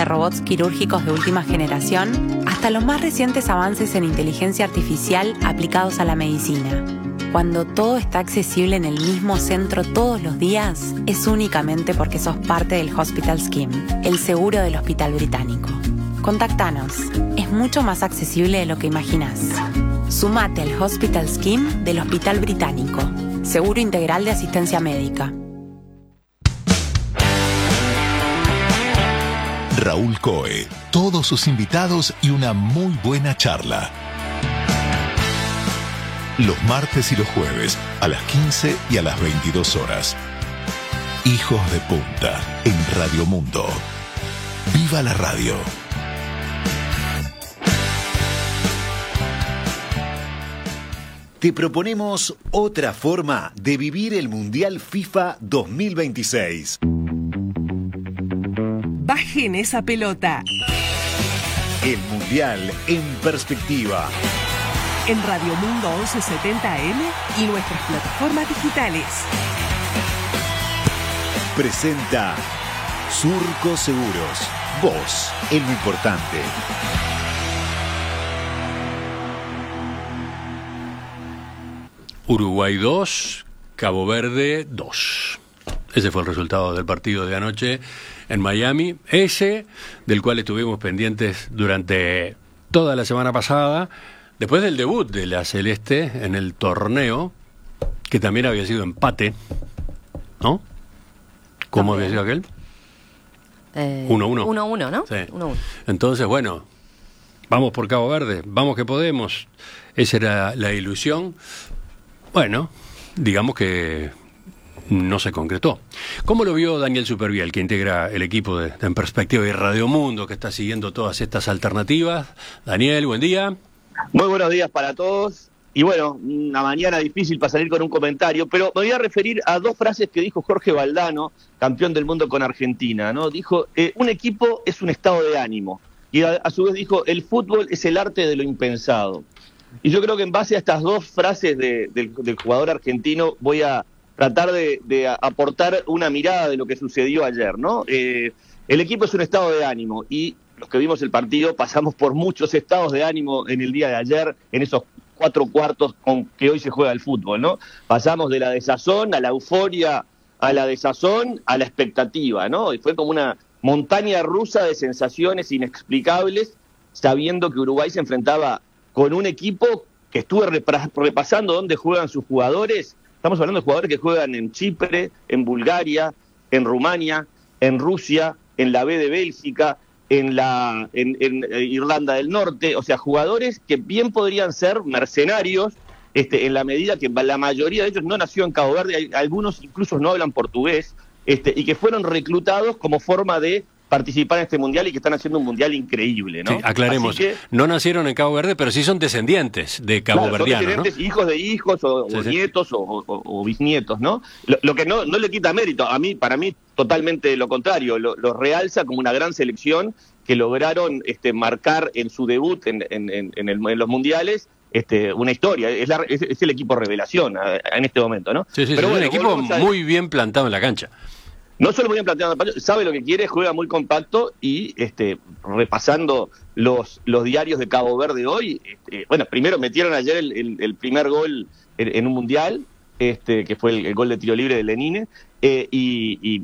desde robots quirúrgicos de última generación hasta los más recientes avances en inteligencia artificial aplicados a la medicina. Cuando todo está accesible en el mismo centro todos los días, es únicamente porque sos parte del Hospital Scheme, el seguro del Hospital Británico. Contactanos. Es mucho más accesible de lo que imaginás. Sumate al Hospital Scheme del Hospital Británico. Seguro integral de asistencia médica. Raúl Coe, todos sus invitados y una muy buena charla. Los martes y los jueves, a las 15 y a las 22 horas. Hijos de Punta, en Radio Mundo. ¡Viva la radio! Te proponemos otra forma de vivir el Mundial FIFA 2026. Bajen esa pelota. El Mundial en perspectiva. En Radio Mundo 1170 AM y nuestras plataformas digitales. Presenta Surco Seguros. Vos, en lo importante. Uruguay 2, Cabo Verde 2. Ese fue el resultado del partido de anoche en Miami. Ese, del cual estuvimos pendientes durante toda la semana pasada, después del debut de la Celeste en el torneo, que también había sido empate, ¿no? ¿Cómo había sido aquel? 1-1. 1-1, ¿no? Sí. 1-1. Entonces, bueno, vamos por Cabo Verde, vamos que podemos. Esa era la ilusión. Bueno, digamos que no se concretó. ¿Cómo lo vio Daniel Superviel, que integra el equipo de En Perspectiva y Radio Mundo, que está siguiendo todas estas alternativas? Daniel, buen día. Muy buenos días para todos. Y bueno, una mañana difícil para salir con un comentario, pero me voy a referir a dos frases que dijo Jorge Valdano, campeón del mundo con Argentina, ¿no? Dijo, un equipo es un estado de ánimo. Y a su vez dijo, el fútbol es el arte de lo impensado. Y yo creo que en base a estas dos frases del jugador argentino voy a tratar de aportar una mirada de lo que sucedió ayer, ¿no? El equipo es un estado de ánimo y los que vimos el partido pasamos por muchos estados de ánimo en el día de ayer, en esos 4 cuartos con que hoy se juega el fútbol, ¿no? Pasamos de la desazón a la euforia, a la desazón, a la expectativa, ¿no? Y fue como una montaña rusa de sensaciones inexplicables, sabiendo que Uruguay se enfrentaba con un equipo que estuve repasando dónde juegan sus jugadores. Estamos hablando de jugadores que juegan en Chipre, en Bulgaria, en Rumania, en Rusia, en la B de Bélgica, en Irlanda del Norte. O sea, jugadores que bien podrían ser mercenarios, en la medida que la mayoría de ellos no nació en Cabo Verde, algunos incluso no hablan portugués, y que fueron reclutados como forma de participar en este mundial y que están haciendo un mundial increíble, ¿no? Sí, aclaremos, no nacieron en Cabo Verde, pero sí son descendientes de caboverdianos, son descendientes, ¿no? Hijos de hijos o nietos o bisnietos, ¿no? Lo que no le quita mérito, para mí totalmente lo contrario, lo realza como una gran selección que lograron marcar en su debut en los mundiales una historia, es el equipo revelación en este momento, ¿no? Sí, pero bueno, un equipo muy bien plantado en la cancha. No solo muy bien planteado, sabe lo que quiere, juega muy compacto y repasando los diarios de Cabo Verde hoy, bueno, primero metieron ayer el primer gol en un mundial, que fue el gol de tiro libre de Lenine, y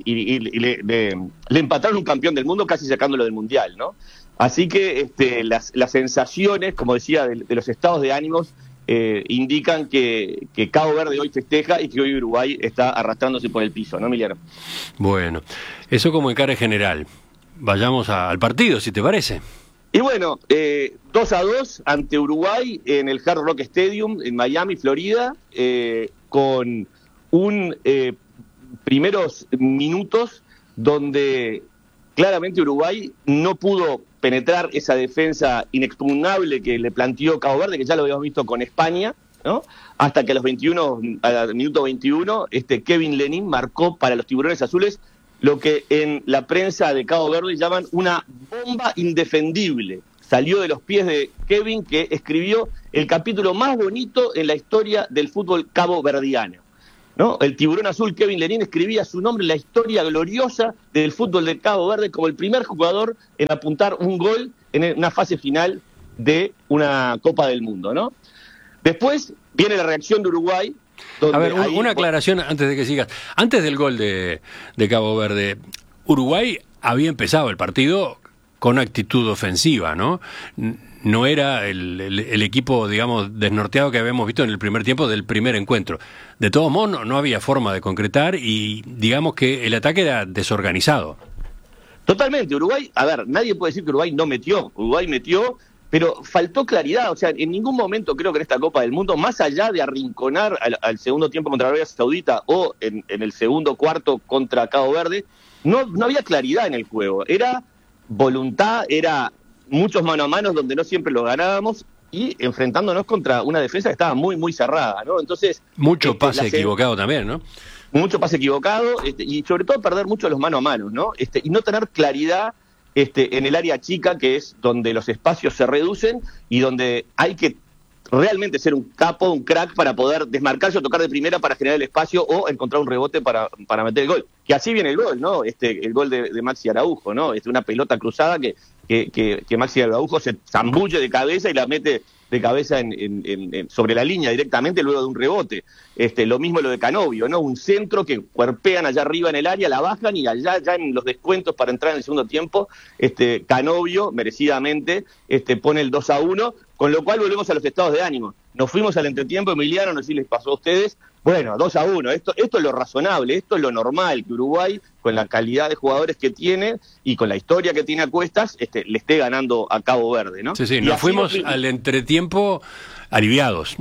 le empataron un campeón del mundo casi sacándolo del mundial, ¿no? Así que las sensaciones, como decía, de los estados de ánimos indican que Cabo Verde hoy festeja y que hoy Uruguay está arrastrándose por el piso, ¿no, Emiliano? Bueno, eso como encara general. Vayamos al partido, si te parece. Y bueno, 2-2 ante Uruguay en el Hard Rock Stadium en Miami, Florida, con un primeros minutos donde claramente Uruguay no pudo penetrar esa defensa inexpugnable que le planteó Cabo Verde, que ya lo habíamos visto con España, ¿no? Hasta que al minuto 21, Kevin Lenin marcó para los Tiburones Azules lo que en la prensa de Cabo Verde llaman una bomba indefendible. Salió de los pies de Kevin, que escribió el capítulo más bonito en la historia del fútbol caboverdiano. ¿no? El tiburón azul Kevin Lenín escribía su nombre en la historia gloriosa del fútbol de Cabo Verde como el primer jugador en apuntar un gol en una fase final de una Copa del Mundo, ¿no? Después viene la reacción de Uruguay. A ver, una aclaración antes de que sigas. Antes del gol de Cabo Verde, Uruguay había empezado el partido con actitud ofensiva, ¿no? No era el equipo, digamos, desnorteado que habíamos visto en el primer tiempo del primer encuentro. De todos modos, no había forma de concretar y digamos que el ataque era desorganizado. Totalmente. Uruguay, a ver, nadie puede decir que Uruguay no metió. Uruguay metió, pero faltó claridad. O sea, en ningún momento creo que en esta Copa del Mundo, más allá de arrinconar al segundo tiempo contra Arabia Saudita o en el segundo cuarto contra Cabo Verde, no había claridad en el juego. Era voluntad, era muchos mano a mano donde no siempre lo ganábamos y enfrentándonos contra una defensa que estaba muy, muy cerrada, ¿no? Entonces mucho pase equivocado también, ¿no? Mucho pase equivocado y sobre todo perder mucho los mano a mano, ¿no? Y no tener claridad en el área chica, que es donde los espacios se reducen y donde hay que realmente ser un capo, un crack para poder desmarcarse o tocar de primera para generar el espacio o encontrar un rebote para meter el gol. Que así viene el gol, ¿no? El gol de Maxi Araujo, ¿no? Una pelota cruzada que Maxi Araujo se zambulle de cabeza y la mete de cabeza sobre la línea directamente luego de un rebote. Lo mismo lo de Canovio, ¿no? Un centro que cuerpean allá arriba en el área, la bajan y allá ya en los descuentos para entrar en el segundo tiempo, Canovio merecidamente pone el 2-1, con lo cual volvemos a los estados de ánimo. Nos fuimos al entretiempo, Emiliano, no sé si les pasó a ustedes. Bueno, 2-1, esto es lo razonable, esto es lo normal, que Uruguay, con la calidad de jugadores que tiene y con la historia que tiene a cuestas, le esté ganando a Cabo Verde, ¿no? Sí, nos fuimos al entretiempo aliviados,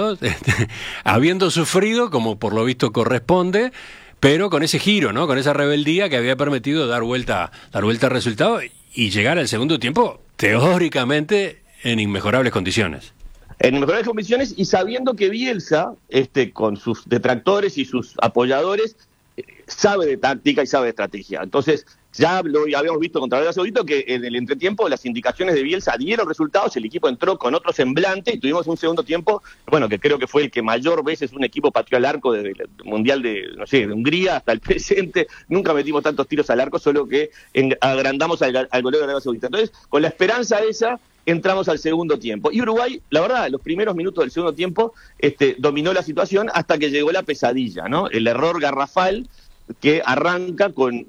habiendo sufrido, como por lo visto corresponde, pero con ese giro, ¿no? Con esa rebeldía que había permitido dar vuelta al resultado y llegar al segundo tiempo, teóricamente, en inmejorables condiciones. En mejores condiciones y sabiendo que Bielsa, con sus detractores y sus apoyadores, sabe de táctica y sabe de estrategia. Entonces, ya lo habíamos visto contra Arabia Saudita que en el entretiempo las indicaciones de Bielsa dieron resultados, el equipo entró con otro semblante y tuvimos un segundo tiempo, bueno, que creo que fue el que mayor veces un equipo pateó al arco desde el Mundial de Hungría hasta el presente. Nunca metimos tantos tiros al arco, solo que agrandamos al golero de Arabia Saudita. Entonces, con la esperanza esa, entramos al segundo tiempo. Y Uruguay, la verdad, los primeros minutos del segundo tiempo dominó la situación hasta que llegó la pesadilla, ¿no? El error garrafal que arranca con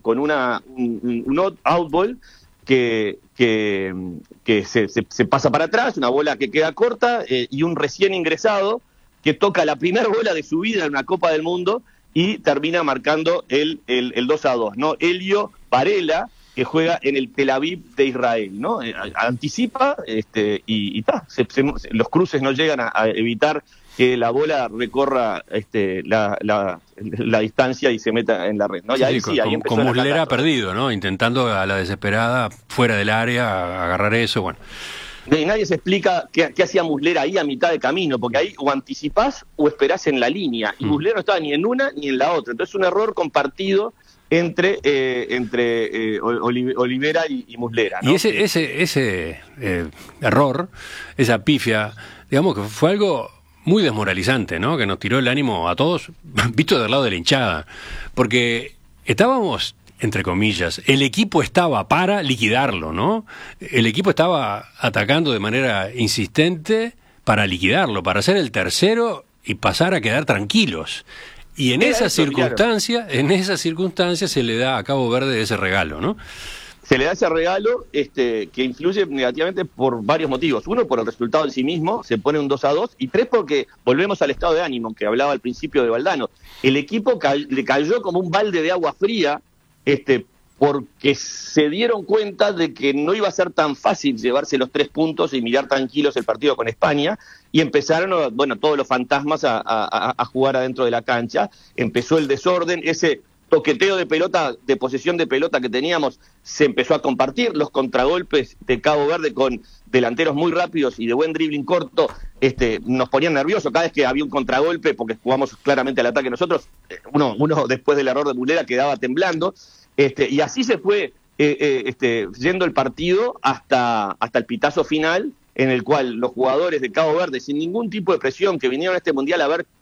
un outball que se pasa para atrás, una bola que queda corta y un recién ingresado que toca la primera bola de su vida en una Copa del Mundo y termina marcando el 2-2, ¿no? Elio Varela, que juega en el Tel Aviv de Israel, ¿no? Anticipa y los cruces no llegan a evitar que la bola recorra la distancia y se meta en la red, ¿no? Y ahí con Muslera perdido, ¿no? Intentando a la desesperada, fuera del área, agarrar eso, bueno. Y nadie se explica qué hacía Muslera ahí a mitad de camino, porque ahí o anticipás o esperás en la línea, y Muslera no estaba ni en una ni en la otra. Entonces un error compartido entre Olivera y Muslera, ¿no? Y ese error, esa pifia, digamos que fue algo muy desmoralizante, ¿no? Que nos tiró el ánimo a todos, visto del lado de la hinchada, porque estábamos, entre comillas, el equipo estaba para liquidarlo, ¿no? El equipo estaba atacando de manera insistente para liquidarlo, para ser el tercero y pasar a quedar tranquilos. Y en esa circunstancia se le da a Cabo Verde ese regalo, ¿no? Se le da ese regalo que influye negativamente por varios motivos. Uno, por el resultado en sí mismo, se pone un 2-2, y tres, porque volvemos al estado de ánimo que hablaba al principio de Valdano. El equipo le cayó como un balde de agua fría, porque se dieron cuenta de que no iba a ser tan fácil llevarse los 3 puntos y mirar tranquilos el partido con España, y empezaron, todos los fantasmas a jugar adentro de la cancha. Empezó el desorden, ese toqueteo de pelota, de posesión de pelota que teníamos, se empezó a compartir, los contragolpes de Cabo Verde con delanteros muy rápidos y de buen dribbling corto, nos ponían nerviosos cada vez que había un contragolpe, porque jugamos claramente al ataque nosotros, uno después del error de Muslera quedaba temblando, y así se fue yendo el partido hasta el pitazo final, en el cual los jugadores de Cabo Verde, sin ningún tipo de presión, que vinieron a este Mundial a ver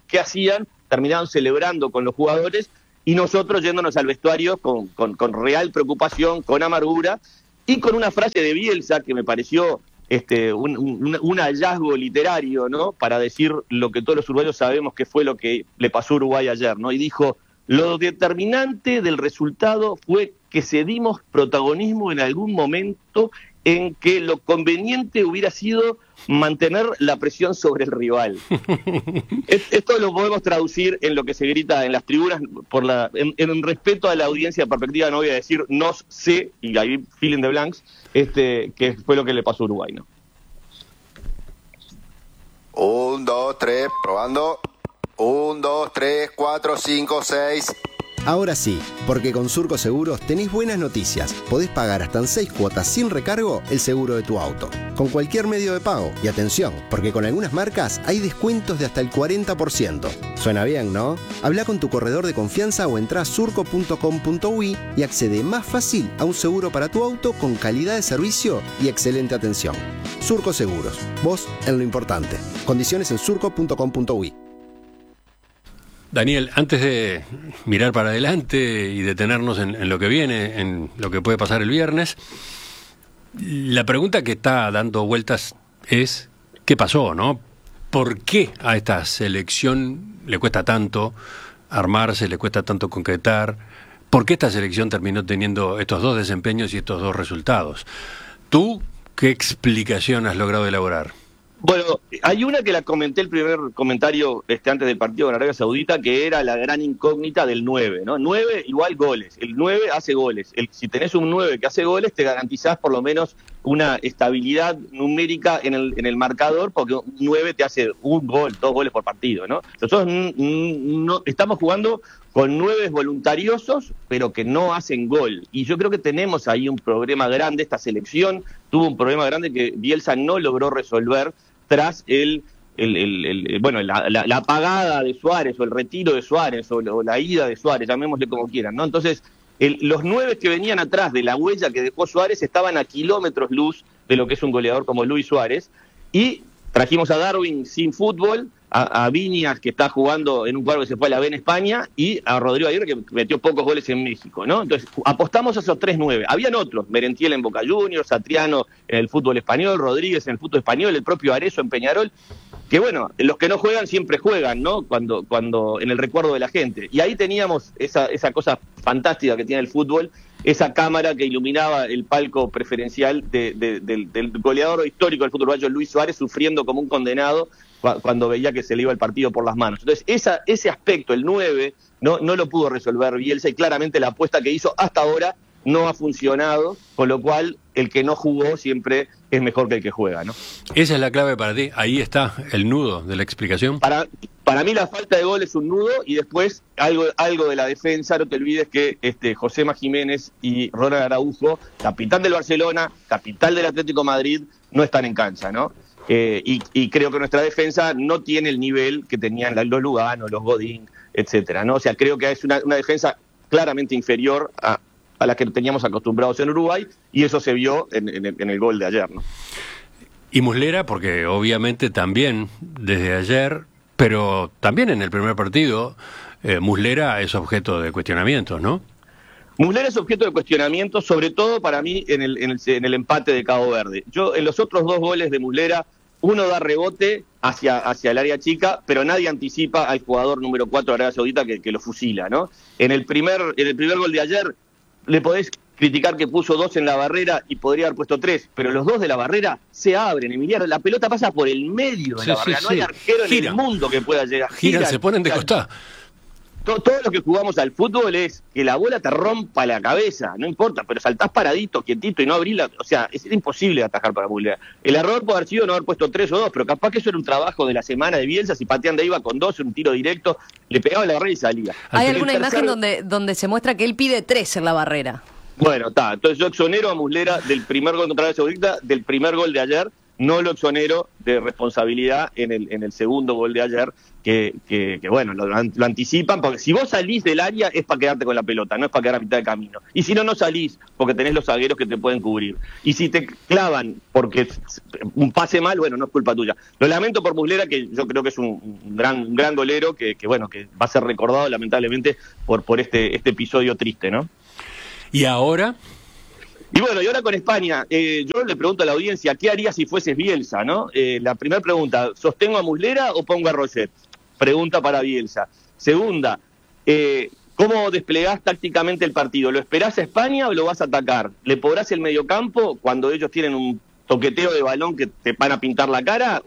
qué hacían, terminaban celebrando con los jugadores y nosotros yéndonos al vestuario con real preocupación, con amargura y con una frase de Bielsa que me pareció un hallazgo literario, ¿no? Para decir lo que todos los uruguayos sabemos que fue lo que le pasó a Uruguay ayer, ¿no? Y dijo: lo determinante del resultado fue que cedimos protagonismo en algún momento en que lo conveniente hubiera sido mantener la presión sobre el rival. Esto lo podemos traducir en lo que se grita en las tribunas, en respeto a la audiencia de perspectiva, no voy a decir no sé, y ahí fill in the blanks, que fue lo que le pasó a Uruguay, ¿no? 1, 2, 3, probando. 1, 2, 3, 4, 5, 6. Ahora sí, porque con Surco Seguros tenés buenas noticias. Podés pagar hasta en 6 cuotas sin recargo el seguro de tu auto, con cualquier medio de pago. Y atención, porque con algunas marcas hay descuentos de hasta el 40%. Suena bien, ¿no? Habla con tu corredor de confianza o entrá a surco.com.uy y accede más fácil a un seguro para tu auto con calidad de servicio y excelente atención. Surco Seguros, vos en lo importante. Condiciones en surco.com.uy. Daniel, antes de mirar para adelante y detenernos en lo que viene, en lo que puede pasar el viernes, la pregunta que está dando vueltas es: ¿qué pasó, no? ¿Por qué a esta selección le cuesta tanto armarse, le cuesta tanto concretar? ¿Por qué esta selección terminó teniendo estos dos desempeños y estos dos resultados? ¿Tú qué explicación has logrado elaborar? Bueno, hay una que la comenté el primer comentario antes del partido con Arabia Saudita, que era la gran incógnita del 9, ¿no? 9 igual goles, el 9 hace goles. Si tenés un 9 que hace goles, te garantizás por lo menos una estabilidad numérica en el marcador, porque un 9 te hace un gol, 2 goles por partido, ¿no? Nosotros no estamos jugando con 9 voluntariosos, pero que no hacen gol. Y yo creo que tenemos ahí un problema grande. Esta selección tuvo un problema grande que Bielsa no logró resolver tras la apagada de Suárez, o el retiro de Suárez, o la ida de Suárez, llamémosle como quieran, ¿no? Entonces, los 9 que venían atrás de la huella que dejó Suárez estaban a kilómetros luz de lo que es un goleador como Luis Suárez, y trajimos a Darwin sin fútbol, a Viñas, que está jugando en un cuadro que se fue a la B en España, y a Rodrigo Aguirre, que metió pocos goles en México, ¿no? Entonces, apostamos a esos 3-9. Habían otros: Merentiel en Boca Juniors, Satriano en el fútbol español, Rodríguez en el fútbol español, el propio Arezzo en Peñarol, que bueno, los que no juegan siempre juegan, ¿no? Cuando en el recuerdo de la gente. Y ahí teníamos esa cosa fantástica que tiene el fútbol, esa cámara que iluminaba el palco preferencial del goleador histórico del fútbol uruguayo, Luis Suárez, sufriendo como un condenado cuando veía que se le iba el partido por las manos. Entonces, ese aspecto, el 9, no lo pudo resolver Bielsa, y claramente la apuesta que hizo hasta ahora no ha funcionado, con lo cual el que no jugó siempre es mejor que el que juega, ¿no? Esa es la clave para ti. Ahí está el nudo de la explicación. Para mí la falta de gol es un nudo, y después algo de la defensa. No te olvides que Josema Jiménez y Ronald Araujo, capitán del Barcelona, capitán del Atlético de Madrid, no están en cancha, ¿no? Y creo que nuestra defensa no tiene el nivel que tenían los Lugano, los Godín, etcétera, ¿no? O sea, creo que es una defensa claramente inferior a la que teníamos acostumbrados en Uruguay, y eso se vio en el gol de ayer, ¿no? Y Muslera, porque obviamente también desde ayer, pero también en el primer partido, Muslera es objeto de cuestionamientos, ¿no? Muslera es objeto de cuestionamiento, sobre todo para mí en el empate de Cabo Verde. Yo en los otros 2 goles de Muslera, uno da rebote hacia el área chica, pero nadie anticipa al jugador número 4 de Arabia Saudita que lo fusila, ¿no? En el primer gol de ayer le podés criticar que puso 2 en la barrera y podría haber puesto 3, pero los 2 de la barrera se abren, Emiliano. La pelota pasa por el medio de la barrera. No hay arquero en el mundo que pueda llegar. Giran, se ponen de costado. Todos los que jugamos al fútbol es que la bola te rompa la cabeza, no importa, pero saltás paradito, quietito, y no abrís o sea, es imposible atajar para Muslera. El error puede haber sido no haber puesto 3 o 2, pero capaz que eso era un trabajo de la semana de Bielsa. Si patean de iba con 2, un tiro directo, le pegaba la barrera y salía. Hay alguna imagen donde se muestra que él pide 3 en la barrera. Bueno, está. Entonces yo exonero a Muslera del primer gol contra Arabia Saudita, del primer gol de ayer, no lo exonero de responsabilidad en el segundo gol de ayer, que bueno, lo anticipan, porque si vos salís del área es para quedarte con la pelota, no es para quedar a mitad de camino. Y si no, no salís, porque tenés los zagueros que te pueden cubrir. Y si te clavan porque un pase mal, bueno, no es culpa tuya. Lo lamento por Muslera, que yo creo que es un gran golero, que bueno, que va a ser recordado lamentablemente por este episodio triste, ¿no? ¿Y ahora? Y bueno, y ahora con España, yo le pregunto a la audiencia, ¿qué haría si fueses Bielsa, no? La primera pregunta, ¿sostengo a Muslera o pongo a Roget? Pregunta para Bielsa. Segunda, ¿cómo desplegás tácticamente el partido? ¿Lo esperás a España o lo vas a atacar? ¿Le podrás el mediocampo cuando ellos tienen un toqueteo de balón que te van a pintar la cara?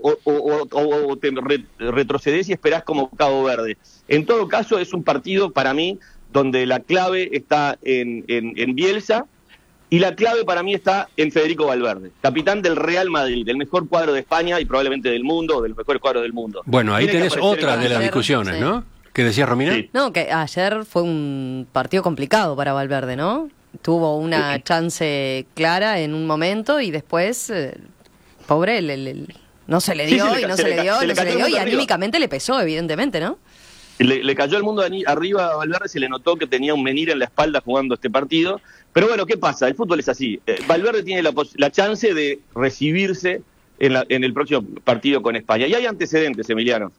¿O te retrocedés y esperás como Cabo Verde? En todo caso, es un partido para mí donde la clave está en Bielsa. Y la clave para mí está en Federico Valverde, capitán del Real Madrid, el mejor cuadro de España y probablemente del mundo, o de los mejores cuadros del mundo. Bueno, ahí Tiene tenés otra de las discusiones, sí. ¿no? ¿Qué decía Romina? Sí. No, que ayer fue un partido complicado para Valverde, ¿no? Tuvo una chance clara en un momento y después, pobre, no se le dio y anímicamente le pesó, evidentemente, ¿no? Le cayó el mundo arriba a Valverde, se le notó que tenía un menir en la espalda jugando este partido. Pero bueno, ¿qué pasa? El fútbol es así. Valverde tiene la chance de recibirse en el próximo partido con España. Y hay antecedentes, Emiliano.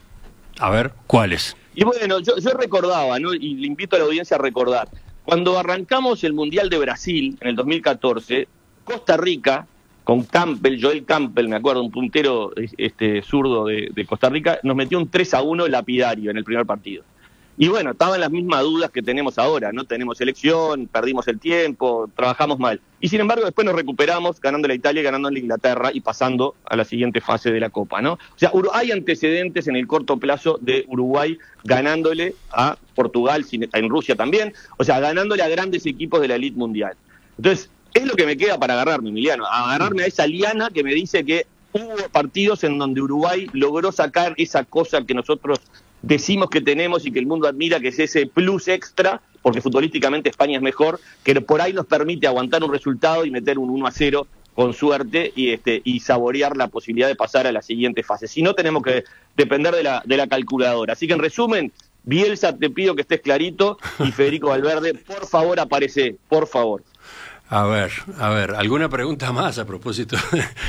A ver, ¿cuáles? Y bueno, yo recordaba, ¿no? Y le invito a la audiencia a recordar. Cuando arrancamos el Mundial de Brasil, en el 2014, Costa Rica, con Joel Campbell, me acuerdo, un puntero zurdo de Costa Rica, nos metió un 3-1 lapidario en el primer partido. Y bueno, estaban las mismas dudas que tenemos ahora, no tenemos selección, perdimos el tiempo, trabajamos mal. Y sin embargo después nos recuperamos ganando a Italia, ganando a Inglaterra y pasando a la siguiente fase de la Copa, ¿no? O sea, hay antecedentes en el corto plazo de Uruguay ganándole a Portugal, en Rusia también, o sea, ganándole a grandes equipos de la elite mundial. Entonces, es lo que me queda para agarrarme, Emiliano, agarrarme a esa liana que me dice que hubo partidos en donde Uruguay logró sacar esa cosa que nosotros decimos que tenemos y que el mundo admira, que es ese plus extra, porque futbolísticamente España es mejor, que por ahí nos permite aguantar un resultado y meter un 1-0 con suerte y saborear la posibilidad de pasar a la siguiente fase. Si no, tenemos que depender de la calculadora. Así que en resumen, Bielsa, te pido que estés clarito, y Federico Valverde, por favor aparece, por favor. A ver, ¿alguna pregunta más a propósito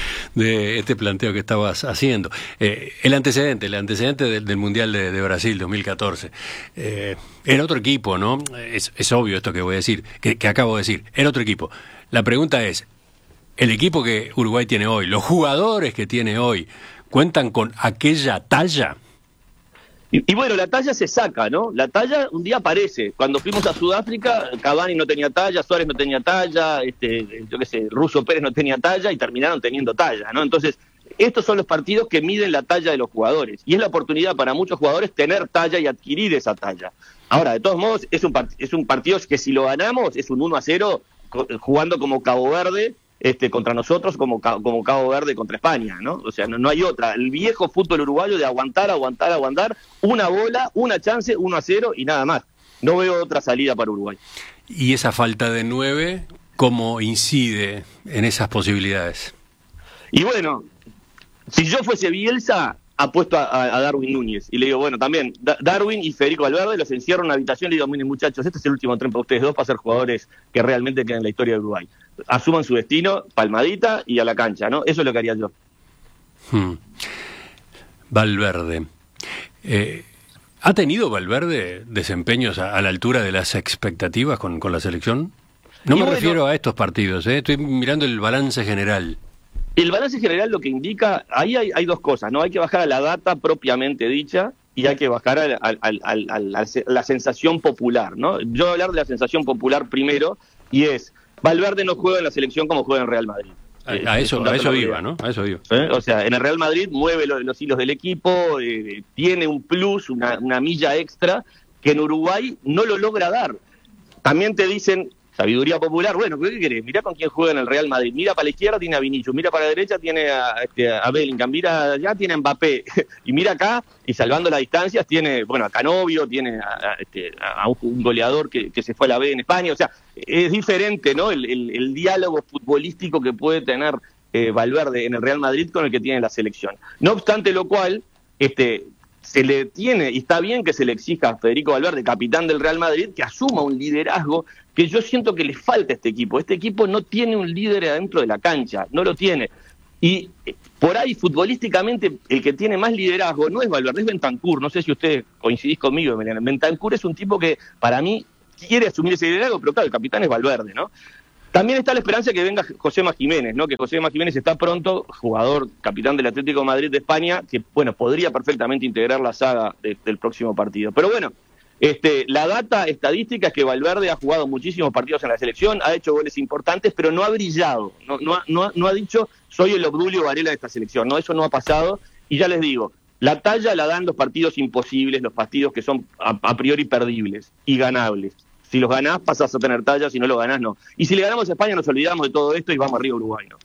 de este planteo que estabas haciendo? El antecedente del Mundial de Brasil 2014. Era otro equipo, ¿no? Es obvio esto que voy a decir, que acabo de decir. Era otro equipo. La pregunta es, ¿el equipo que Uruguay tiene hoy, los jugadores que tiene hoy, cuentan con aquella talla? Y bueno, la talla se saca, ¿no? La talla un día aparece. Cuando fuimos a Sudáfrica, Cavani no tenía talla, Suárez no tenía talla, Russo Pérez no tenía talla y terminaron teniendo talla, ¿no? Entonces, estos son los partidos que miden la talla de los jugadores. Y es la oportunidad para muchos jugadores tener talla y adquirir esa talla. Ahora, de todos modos, es un partido que si lo ganamos es un 1-0 jugando como Cabo Verde, contra nosotros como Cabo Verde contra España, ¿no? O sea, no hay otra. El viejo fútbol uruguayo de aguantar, una bola, una chance, 1-0 y nada más. No veo otra salida para Uruguay. ¿Y esa falta de 9, cómo incide en esas posibilidades? Y bueno, si yo fuese Bielsa, apuesto a Darwin Núñez. Y le digo, bueno, también, Darwin y Federico Valverde los encierro en una habitación y le digo, miren muchachos, este es el último tren para ustedes dos para ser jugadores que realmente queden en la historia de Uruguay. Asuman su destino, palmadita y a la cancha, ¿no? Eso es lo que haría yo. Valverde. ¿Ha tenido Valverde desempeños a la altura de las expectativas con la selección? No me refiero a estos partidos, estoy mirando el balance general. El balance general lo que indica, ahí hay dos cosas, ¿no? Hay que bajar a la data propiamente dicha y hay que bajar a la sensación popular, ¿no? Yo voy a hablar de la sensación popular primero, y es, Valverde no juega en la selección como juega en Real Madrid. A eso iba, ¿no? A eso iba. O sea, en el Real Madrid mueve los hilos del equipo, tiene un plus, una milla extra, que en Uruguay no lo logra dar. También te dicen, sabiduría popular, bueno, ¿qué querés? Mirá con quién juega en el Real Madrid. Mira para la izquierda, tiene a Vinicius. Mira para la derecha, tiene a Bellingham. Mira allá, tiene a Mbappé. Y mira acá, y salvando las distancias, tiene, bueno, a Canovio, tiene a un goleador que se fue a la B en España. O sea, es diferente, ¿no? El diálogo futbolístico que puede tener Valverde en el Real Madrid con el que tiene la selección. No obstante lo cual, se le tiene, y está bien que se le exija a Federico Valverde, capitán del Real Madrid, que asuma un liderazgo que yo siento que le falta a este equipo. Este equipo no tiene un líder adentro de la cancha, no lo tiene. Y por ahí, futbolísticamente, el que tiene más liderazgo no es Valverde, es Bentancur. No sé si ustedes coincidís conmigo, Emiliano. Bentancur es un tipo que, para mí, quiere asumir ese liderazgo, pero claro, el capitán es Valverde, ¿no? También está la esperanza de que venga Josema Jiménez, ¿no? Que Josema Jiménez está pronto, jugador, capitán del Atlético de Madrid de España, que, bueno, podría perfectamente integrar la saga del próximo partido. Pero bueno, la data estadística es que Valverde ha jugado muchísimos partidos en la selección, ha hecho goles importantes, pero no ha brillado, no ha dicho, soy el Obdulio Varela de esta selección, no, eso no ha pasado, y ya les digo, la talla la dan los partidos imposibles, los partidos que son a priori perdibles y ganables. Si los ganás, pasás a tener talla, si no los ganás, no. Y si le ganamos a España, nos olvidamos de todo esto y vamos arriba a Uruguay, ¿no?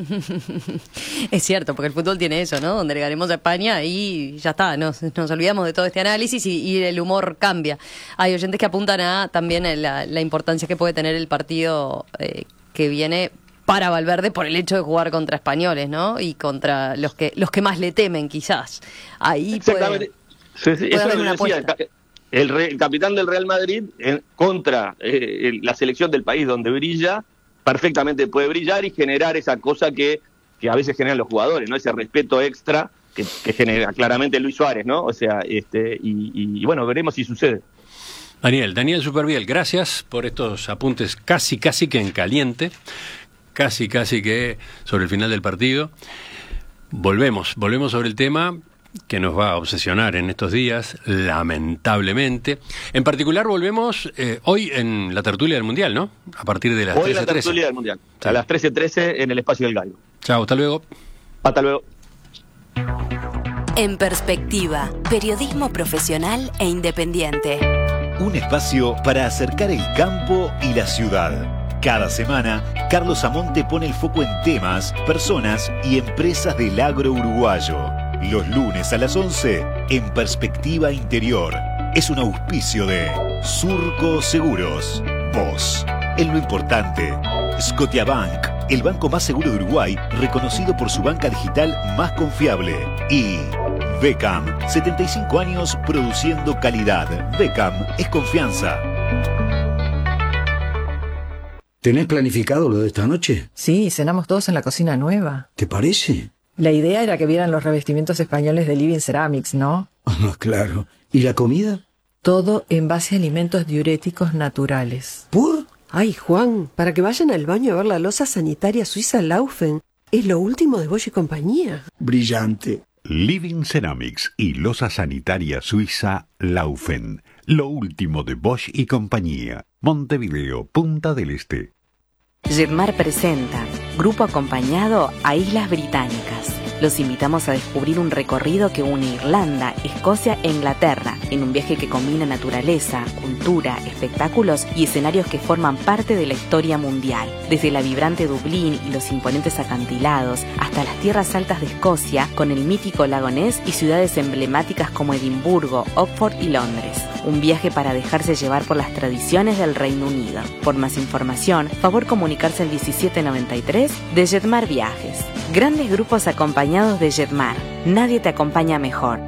Es cierto, porque el fútbol tiene eso, ¿no? Donde le ganemos a España y ya está, nos olvidamos de todo este análisis y el humor cambia. Hay oyentes que apuntan a también la importancia que puede tener el partido que viene para Valverde por el hecho de jugar contra españoles, ¿no? Y contra los que más le temen, quizás. Ahí exactamente. puede haber una apuesta. El capitán del Real Madrid contra la selección del país donde brilla, perfectamente puede brillar y generar esa cosa que a veces generan los jugadores, ¿no? Ese respeto extra que genera claramente Luis Suárez, ¿no? O sea, y bueno, veremos si sucede. Daniel Superviel, gracias por estos apuntes casi que en caliente, casi que sobre el final del partido. Volvemos sobre el tema que nos va a obsesionar en estos días, lamentablemente. En particular volvemos hoy en la tertulia del Mundial, ¿no? A partir de las 13:13. Hoy la tertulia del Mundial, sí. A las 13:13 en el Espacio del Gallo. Chao, hasta luego. Hasta luego. En Perspectiva, periodismo profesional e independiente. Un espacio para acercar el campo y la ciudad. Cada semana, Carlos Amonte pone el foco en temas, personas y empresas del agro uruguayo. Los lunes a las 11, en Perspectiva Interior. Es un auspicio de Surco Seguros. Vos, en lo importante. Scotiabank, el banco más seguro de Uruguay, reconocido por su banca digital más confiable. Y Beckham, 75 años produciendo calidad. Beckham es confianza. ¿Tenés planificado lo de esta noche? Sí, cenamos todos en la cocina nueva. ¿Te parece? La idea era que vieran los revestimientos españoles de Living Ceramics, ¿no? Ah, claro. ¿Y la comida? Todo en base a alimentos diuréticos naturales. ¿Por? Ay, Juan, para que vayan al baño a ver la loza sanitaria suiza Laufen. Es lo último de Bosch y compañía. Brillante. Living Ceramics y loza sanitaria suiza Laufen. Lo último de Bosch y compañía. Montevideo, Punta del Este. Jetmar presenta Grupo Acompañado a Islas Británicas. Los invitamos a descubrir un recorrido que une Irlanda, Escocia e Inglaterra, en un viaje que combina naturaleza, cultura, espectáculos y escenarios que forman parte de la historia mundial. Desde la vibrante Dublín y los imponentes acantilados, hasta las tierras altas de Escocia, con el mítico lago Ness y ciudades emblemáticas como Edimburgo, Oxford y Londres. Un viaje para dejarse llevar por las tradiciones del Reino Unido. Por más información, favor comunicarse al 1793 de Jetmar Viajes. Grandes grupos acompañados de Jetmar. Nadie te acompaña mejor.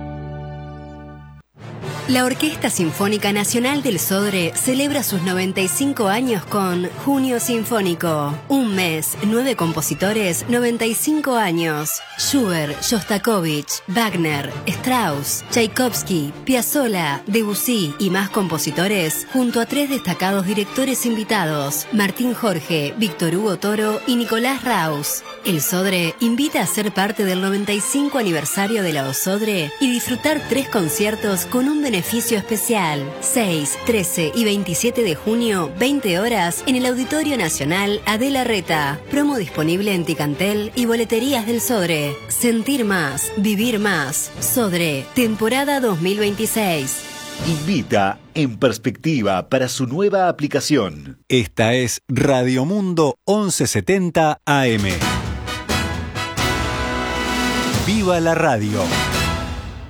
La Orquesta Sinfónica Nacional del Sodre celebra sus 95 años con Junio Sinfónico. Un mes, 9 compositores, 95 años. Schubert, Shostakovich, Wagner, Strauss, Tchaikovsky, Piazzolla, Debussy y más compositores, junto a 3 destacados directores invitados, Martín Jorge, Víctor Hugo Toro y Nicolás Raus. El Sodre invita a ser parte del 95 aniversario de la OSODRE y disfrutar 3 conciertos con un beneficio especial. 6, 13 y 27 de junio, 20 horas, en el Auditorio Nacional Adela Reta. Promo disponible en Ticantel y boleterías del Sodre. Sentir más, vivir más. Sodre, temporada 2026. Invita En Perspectiva para su nueva aplicación. Esta es Radio Mundo 1170 AM. ¡Viva la radio!